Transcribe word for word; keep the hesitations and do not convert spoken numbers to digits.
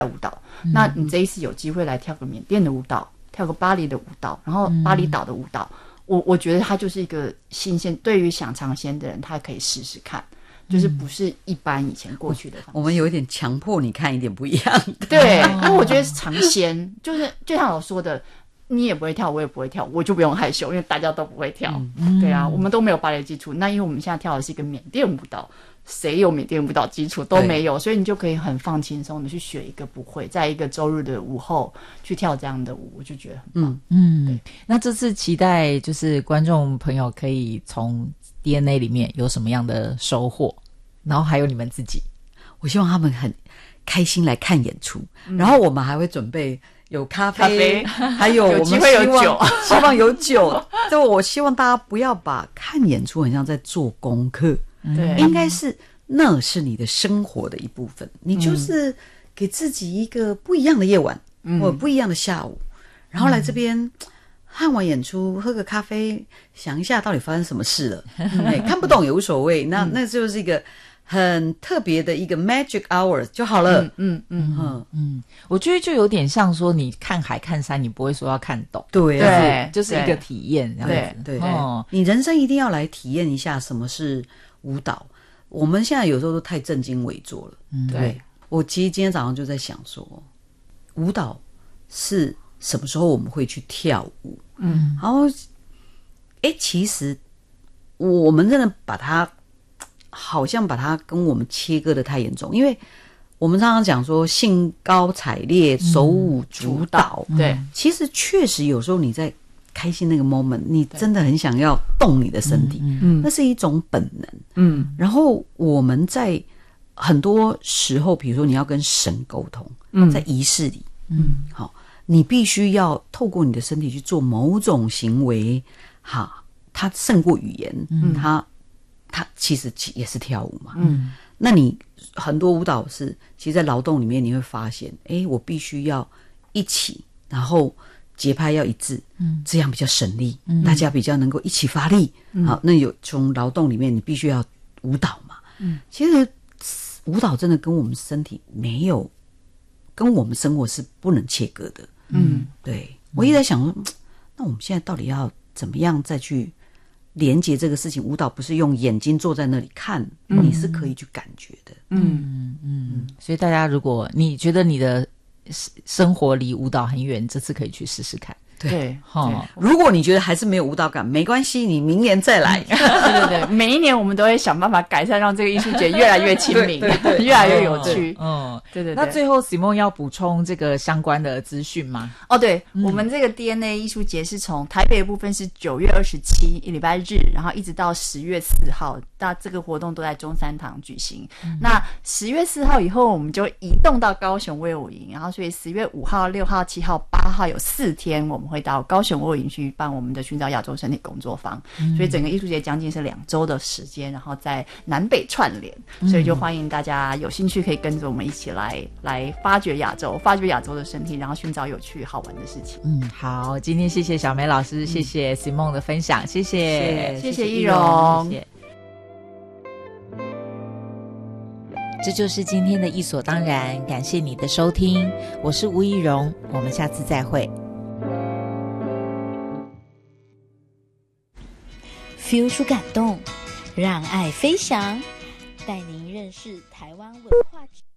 舞蹈，嗯、那你这一次有机会来跳个缅甸的舞蹈，跳个巴黎的舞蹈，然后巴厘岛的舞蹈，嗯、我我觉得它就是一个新鲜，对于想尝鲜的人，他可以试试看。就是不是一般以前过去的方式， 我们有一点强迫你看一点不一样的。 对，因为我觉得是尝鲜，就是就像我说的，你也不会跳，我也不会跳，我就不用害羞，因为大家都不会跳。嗯、对啊，我们都没有芭蕾基础，那因为我们现在跳的是一个缅甸舞蹈，谁有缅甸舞蹈基础都没有，所以你就可以很放轻松的去学一个不会，在一个周日的午后去跳这样的舞，我就觉得很棒。 嗯嗯，那这次期待就是观众朋友可以从 D N A 里面有什么样的收获，然后还有你们自己， 我希望他们很开心来看演出，嗯、然后我们还会准备有咖啡，咖啡还有我们希望有机会有酒， 希望有酒。就我希望大家不要把看演出很像在做功课，对，应该是那是你的生活的一部分，你就是给自己一个不一样的夜晚，嗯、或者不一样的下午，然后来这边。嗯看完演出喝个咖啡想一下到底发生什么事了、嗯、看不懂也无所谓，那那就是一个很特别的一个 magic hour 就好了。嗯嗯嗯嗯嗯，我觉得就有点像说你看海看山，你不会说要看懂， 对啊， 对，就是一个体验这样子。 对对对、哦，你人生一定要来体验一下什么是舞蹈。我们现在有时候都太正襟危坐了。嗯，对，我其实今天早上就在想说，舞蹈是什么时候我们会去跳舞？嗯，然后，哎，其实我们真的把它，好像把它跟我们切割的太严重，因为我们常常讲说兴高采烈、手舞足蹈， 嗯、对， 其实确实有时候你在开心那个 moment， 你真的很想要动你的身体，嗯，那是一种本能，嗯，然后我们在很多时候，比如说你要跟神沟通，嗯，在仪式里，嗯，好。你必须要透过你的身体去做某种行为，哈，它胜过语言，嗯，它它其实也是跳舞嘛，嗯，那你很多舞蹈是，其实在劳动里面你会发现，哎，我必须要一起，然后节拍要一致，嗯，这样比较省力，嗯，大家比较能够一起发力，嗯，好，那有从劳动里面你必须要舞蹈嘛，嗯，其实舞蹈真的跟我们身体没有。跟我们生活是不能切割的，嗯，对，我一直在想说，那我们现在到底要怎么样再去连接这个事情？舞蹈不是用眼睛坐在那里看，嗯、你是可以去感觉的， 嗯嗯。所以大家，如果你觉得你的生活离舞蹈很远，这次可以去试试看。 对，齁，如果你觉得还是没有舞蹈感，没关系，你明年再来。 对对对，每一年我们都会想办法改善，让这个艺术节越来越亲民，对对对，越来越有趣。 嗯，对对对。那最后 Simone 要补充这个相关的资讯吗？ 哦，对，嗯、我们这个 D N A 艺术节是从台北的部分是九月二十七，一礼拜日，然后一直到十月四号，那这个活动都在中山堂举行。嗯、那十月四号以后，我们就移动到高雄卫武营，然后所以十月五号、六号、七号、八号有四天，我们会到高雄卫武营去办我们的寻找亚洲身体工作坊，嗯、所以整个艺术节将近是两周的时间，然后在南北串联，嗯、所以就欢迎大家有兴趣可以跟着我们一起来来发掘亚洲，发掘亚洲的身体，然后寻找有趣好玩的事情。 嗯，好，今天谢谢小梅老师，嗯、谢谢 Simone 的分享，谢谢， 谢谢依蓉，谢谢。 这就是今天的艺所当然，感谢你的收听，我是吴依蓉，我们下次再会。 feel 出感动，让爱飞翔，带您认识台湾文化。